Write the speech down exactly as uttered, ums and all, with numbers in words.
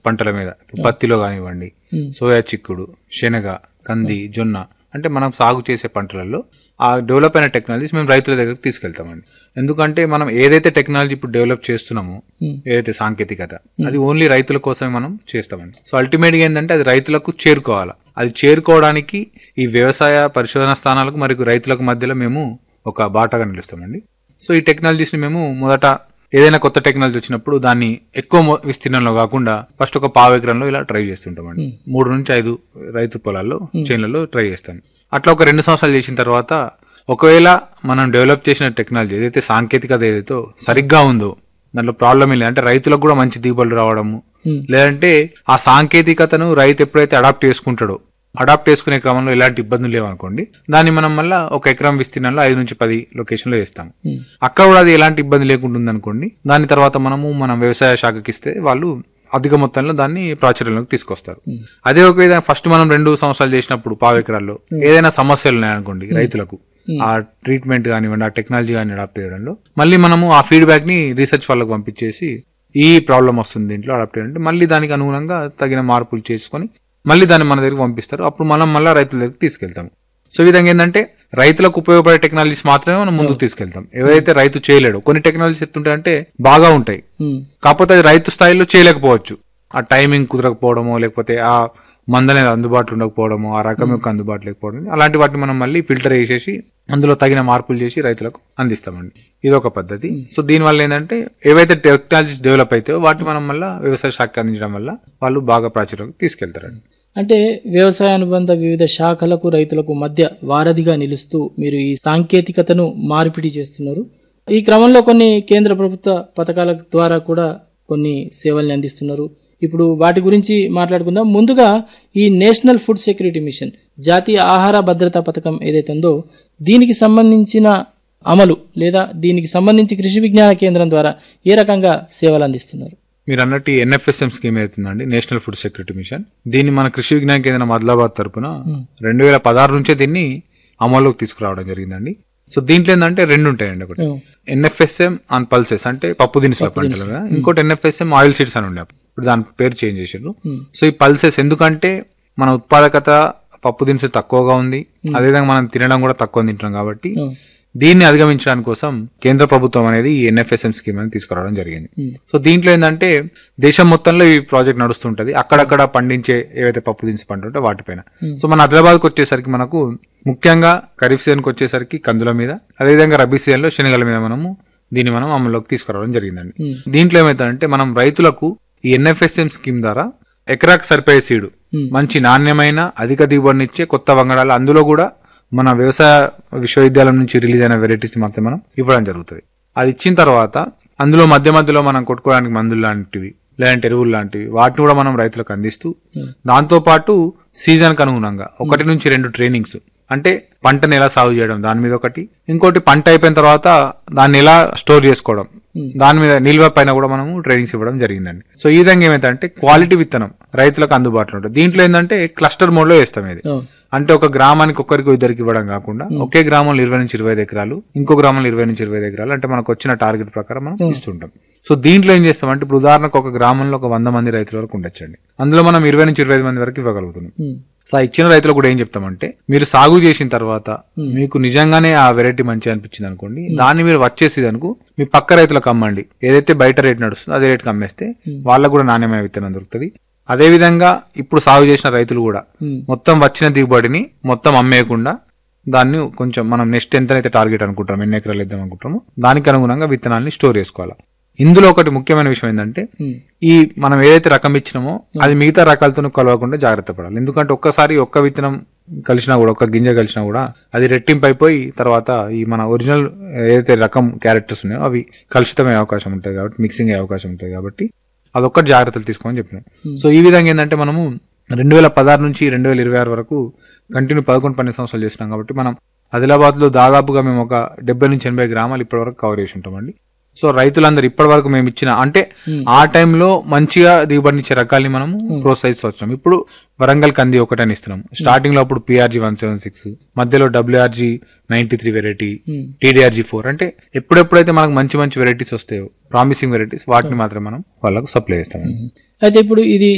పంటల మీద పత్తిలో కానివ్వండి, సోయా చిక్కుడు, శనగ, కంది, జొన్న అంటే మనం సాగు చేసే పంటలలో ఆ డెవలప్ అయిన టెక్నాలజీస్ మేము రైతుల దగ్గరికి తీసుకెళ్తామండి. ఎందుకంటే మనం ఏదైతే టెక్నాలజీ ఇప్పుడు డెవలప్ చేస్తున్నామో, ఏదైతే సాంకేతికత, అది ఓన్లీ రైతుల కోసమే మనం చేస్తామండి. సో అల్టిమేట్ గా ఏంటంటే అది రైతులకు చేరుకోవాలా. అది చేరుకోవడానికి ఈ వ్యవసాయ పరిశోధన స్థానాలకు మరియు రైతులకు మధ్యలో మేము ఒక బాటగా నిలుస్తామండి. సో ఈ టెక్నాలజీస్ ని మేము మొదట ఏదైనా కొత్త టెక్నాలజీ వచ్చినప్పుడు దాన్ని ఎక్కువ విస్తీర్ణంలో కాకుండా ఫస్ట్ ఒక పావు ఎకరంలో ఇలా ట్రై చేస్తుంటామండి. మూడు నుంచి ఐదు రైతు పొలాల్లో చేన్లలో ట్రై చేస్తాను. అట్లా ఒక రెండు సంవత్సరాలు చేసిన తర్వాత ఒకవేళ మనం డెవలప్ చేసిన టెక్నాలజీ ఏదైతే సాంకేతికత ఏదైతే సరిగ్గా ఉందో దాంట్లో ప్రాబ్లం లేదు అంటే రైతులకు కూడా మంచి దిగుబడులు రావడము, లేదంటే ఆ సాంకేతికతను రైతు ఎప్పుడైతే అడాప్ట్ చేసుకుంటాడో అడాప్ట్ చేసుకునే క్రమంలో ఎలాంటి ఇబ్బందులు లేవనుకోండి, దాన్ని మనం మళ్ళీ ఒక ఎకరం విస్తీర్ణంలో ఐదు నుంచి పది లొకేషన్ లో వేస్తాం. అక్కడ కూడా అది ఎలాంటి ఇబ్బంది లేకుండా అనుకోండి, దాని తర్వాత మనము మనం వ్యవసాయ శాఖకి ఇస్తే వాళ్ళు అధిక మొత్తంలో దాన్ని ప్రాచుర్యంలోకి తీసుకొస్తారు. అదే ఒక విధంగా ఫస్ట్ మనం రెండు సంవత్సరాలు చేసినప్పుడు పావు ఎకరాల్లో ఏదైనా సమస్యలు ఉన్నాయనుకోండి రైతులకు, ఆ ట్రీట్మెంట్ కానివ్వండి, ఆ టెక్నాలజీ కానీ అడాప్ట్ చేయడంలో, మళ్ళీ మనము ఆ ఫీడ్బ్యాక్ ని రీసెర్చ్ వాళ్ళకి పంపించేసి ఈ ప్రాబ్లం వస్తుంది దీంట్లో అడాప్ట్ చేయాలంటే మళ్ళీ దానికి అనుగుణంగా తగిన మార్పులు చేసుకొని మళ్ళీ దాన్ని మన దగ్గరికి పంపిస్తారు. అప్పుడు మనం మళ్ళీ రైతుల దగ్గరికి తీసుకెళ్తాం. సో ఈ విధంగా ఏంటంటే రైతులకు ఉపయోగపడే టెక్నాలజీస్ మాత్రమే మనం ముందుకు తీసుకెళ్తాం. ఏవైతే రైతు చేయలేడు, కొన్ని టెక్నాలజీస్ ఎత్తుంటాయంటే బాగా ఉంటాయి, కాకపోతే అది రైతు స్థాయిలో చేయలేకపోవచ్చు. ఆ టైమింగ్ కుదరకపోవడమో, లేకపోతే ఆ మందు అనేది అందుబాటులో ఉండకపోవడమో, ఆ రకం యొక్క అందుబాటు లేకపోవడం, అలాంటి వాటిని మనం మళ్ళీ ఫిల్టర్ చేసేసి అందులో తగిన మార్పులు చేసి రైతులకు అందిస్తామండి. ఇది ఒక పద్ధతి. సో దీనివల్ల ఏంటంటే ఏవైతే టెక్నాలజీస్ డెవలప్ అవుతాయో వాటిని మనం మళ్ళీ వ్యవసాయ శాఖ అందించడం వల్ల వాళ్ళు బాగా ప్రాచుర్యం తీసుకెళ్తారండి. అంటే వ్యవసాయ అనుబంధ వివిధ శాఖలకు రైతులకు మధ్య వారధిగా నిలుస్తూ మీరు ఈ సాంకేతికతను మార్పిడి చేస్తున్నారు. ఈ క్రమంలో కొన్ని కేంద్ర ప్రభుత్వ పథకాల ద్వారా కూడా కొన్ని సేవల్ని అందిస్తున్నారు. ఇప్పుడు వాటి గురించి మాట్లాడుకుందాం. ముందుగా ఈ నేషనల్ ఫుడ్ సెక్యూరిటీ మిషన్, జాతీయ ఆహార భద్రతా పథకం ఏదైతే ఉందో దీనికి సంబంధించిన అమలు లేదా దీనికి సంబంధించి కృషి విజ్ఞాన కేంద్రం ద్వారా ఏ రకంగా సేవలు అందిస్తున్నారు? మీరు అన్నట్టు ఎన్ఎఫ్ఎస్ఎం స్కీమ్ అవుతుందండి, నేషనల్ ఫుడ్ సెక్యూరిటీ మిషన్. దీన్ని మన కృషి విజ్ఞాన కేంద్రం ఆదిలాబాద్ తరపున రెండు వేల పదహారు నుంచే దీన్ని అమల్లోకి తీసుకురావడం జరిగిందండి. సో దీంట్లో ఏంటంటే రెండు ఉంటాయండి. ఒకటి ఎన్ఎఫ్ఎస్ఎం ఆన్ పల్సెస్ అంటే పప్పు దినుసుల పంటలు కదా, ఇంకోటి ఎన్ఎఫ్ఎస్ఎం ఆయిల్ సీడ్స్ అని ఉండే, ఇప్పుడు దాని పేరు చేంజ్ చేసారు. సో ఈ పల్సెస్ ఎందుకంటే మన ఉత్పాదకత పప్పు దినుసులు తక్కువగా ఉంది, అదేవిధంగా మనం తినడం కూడా తక్కువ తింటున్నాం కాబట్టి దీన్ని అధిగమించడానికి కోసం కేంద్ర ప్రభుత్వం అనేది ఈ ఎన్ఎఫ్ఎస్ఎం స్కీమ్ అనేది తీసుకురావడం జరిగింది. సో దీంట్లో ఏంటంటే దేశం మొత్తంలో ఈ ప్రాజెక్ట్ నడుస్తుంటది. అక్కడక్కడ పండించే ఏవైతే పప్పు దినుసు పంట ఉంటే వాటిపైన. సో మన ఆదిలాబాద్కి వచ్చేసరికి మనకు ముఖ్యంగా ఖరీఫ్ సీజన్కి వచ్చేసరికి కందుల మీద, అదేవిధంగా రబీ సీజన్ లో శనగల మీద మనము దీన్ని మనం అమల్లోకి తీసుకురావడం జరిగిందండి. దీంట్లో ఏమైతుందంటే మనం రైతులకు ఈ ఎన్ఎఫ్ఎస్ఎం స్కీమ్ ద్వారా ఎకరాకు సరిపోయే సీడు, మంచి నాణ్యమైన అధిక దిగుబడినిచ్చే కొత్త వంగడాలు, అందులో కూడా మన వ్యవసాయ విశ్వవిద్యాలయం నుంచి రిలీజ్ అయిన వెరైటీస్ ని మాత్రం మనం ఇవ్వడం జరుగుతుంది. అది ఇచ్చిన తర్వాత అందులో మధ్య మధ్యలో మనం కొట్టుకోవడానికి మందులు లాంటివి లేదంటే ఎరువులు లాంటివి వాటిని కూడా మనం రైతులకు అందిస్తూ, దాంతో పాటు సీజన్ కు అనుగుణంగా ఒకటి నుంచి రెండు ట్రైనింగ్స్, అంటే పంటను ఎలా సాగు చేయడం దాని మీద ఒకటి, ఇంకోటి పంట అయిపోయిన తర్వాత దాన్ని ఎలా స్టోర్ చేసుకోవడం దాని మీద నిల్వ పైన కూడా మనము ట్రైనింగ్స్ ఇవ్వడం జరిగిందండి. సో ఈ విధంగా ఏమైందంటే క్వాలిటీ విత్తనం రైతులకు అందుబాటులో ఉంటుంది. దీంట్లో ఏంటంటే క్లస్టర్ మోడ్ లో వేస్తాం. ఇది అంటే ఒక గ్రామానికి ఒక్కరికి ఇద్దరికి ఇవ్వడం కాకుండా ఒకే గ్రామంలో ఇరవై నుంచి ఇరవై ఐదు ఎకరాలు, ఇంకో గ్రామంలో ఇరవై నుంచి ఇరవై ఐదు ఎకరాలు, అంటే మనకు వచ్చిన టార్గెట్ ప్రకారం మనం ఇస్తుంటాం. సో దీంట్లో ఏం చేస్తామంటే ఇప్పుడు ఉదాహరణకు ఒక గ్రామంలో ఒక వంద మంది రైతుల వరకు ఉండొచ్చండి, అందులో మనం ఇరవై నుంచి ఇరవై ఐదు మంది వరకు ఇవ్వగలుగుతున్నాం. సో ఇచ్చిన రైతులు కూడా ఏం చెప్తామంటే మీరు సాగు చేసిన తర్వాత మీకు నిజంగానే ఆ వెరైటీ మంచిగా అనిపించింది అనుకోండి, దాన్ని మీరు వచ్చేసి అనుకో మీ పక్క రైతులకు అమ్మండి. ఏదైతే బయట రేట్ నడుస్తుందో అదే రేట్కి అమ్మేస్తే వాళ్ళకు కూడా నాణ్యమైన విత్తనం దొరుకుతుంది. అదే విధంగా ఇప్పుడు సాగు చేసిన రైతులు కూడా మొత్తం వచ్చిన దిగుబడిని మొత్తం అమ్మేయకుండా దాన్ని కొంచెం మనం నెక్స్ట్ ఎంతనైతే టార్గెట్ అనుకుంటాం, ఎన్ని ఎకరాలు ఇద్దాం అనుకుంటామో దానికి అనుగుణంగా విత్తనాన్ని స్టోర్ చేసుకోవాలి. ఇందులో ఒకటి ముఖ్యమైన విషయం ఏంటంటే ఈ మనం ఏదైతే రకం ఇచ్చినామో అది మిగతా రకాలతో కలవకుండా జాగ్రత్త పడాలి. ఎందుకంటే ఒక్కసారి ఒక్క విత్తనం కలిసినా కూడా, ఒక్క గింజ కలిసినా కూడా అది రెట్టింపు అయిపోయి తర్వాత ఈ మన ఒరిజినల్ ఏదైతే రకం క్యారెక్టర్స్ ఉన్నాయో అవి కలుషితమయ్యే అవకాశం ఉంటుంది కాబట్టి, మిక్సింగ్ అయ్యే అవకాశం ఉంటుంది కాబట్టి అదొక్కటి జాగ్రత్తలు తీసుకోమని చెప్పినాం. సో ఈ విధంగా ఏంటంటే మనము రెండు వేల పదహారు నుంచి రెండు వేల ఇరవై ఆరు వరకు కంటిన్యూ పదకొండు పన్నెండు సంవత్సరాలు చేస్తున్నాం కాబట్టి మనం ఆదిలాబాద్ లో దాదాపుగా మేము ఒక డెబ్బై నుంచి ఎనభై గ్రామాలు ఇప్పటి వరకు కవర్ చేసి ఉంటామండి. సో రైతులందరూ ఇప్పటి వరకు మేము ఇచ్చిన అంటే ఆ టైంలో మంచిగా దిగుబడినిచ్చే రకాలని మనము ప్రోత్సహిస్తూ వచ్చినాం. ఇప్పుడు వరంగల్ కంది ఒకటని ఇస్తున్నాం. స్టార్టింగ్ లో అప్పుడు పిఆర్జీ వన్ సెవెన్ సిక్స్, మధ్యలో WRG ninety three variety, TDRG four, అంటే ఎప్పుడెప్పుడైతే మనకు మంచి మంచి వెరైటీస్ వస్తాయో ప్రామిసింగ్ వెరైటీస్ వాటిని మాత్రం మనం వాళ్ళకు సప్లై చేస్తాం. అయితే ఇప్పుడు ఇది